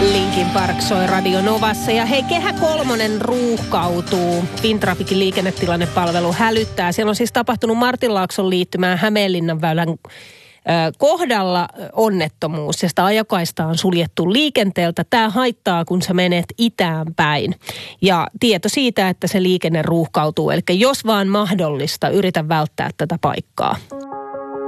Linkin Park soi Radio Novassa. Ja hei, Kehä kolmonen ruuhkautuu. Fintrafficin liikennetilannepalvelu hälyttää. Siellä on siis tapahtunut Martinlaakson liittymään Hämeenlinnan väylän kohdalla onnettomuus, ja sitä ajokaista on suljettu liikenteeltä. Tämä haittaa, kun sä menet itään päin. Ja tieto siitä, että se liikenne ruuhkautuu. Eli jos vaan mahdollista, yritä välttää tätä paikkaa.